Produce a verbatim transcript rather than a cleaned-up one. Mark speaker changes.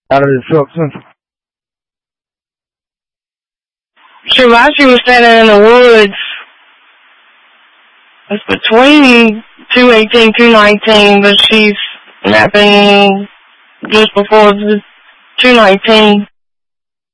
Speaker 1: out of the Phillips Central.
Speaker 2: She while she was standing in the woods, it's between two eighteen, two nineteen, but she's napping just before the two nineteen.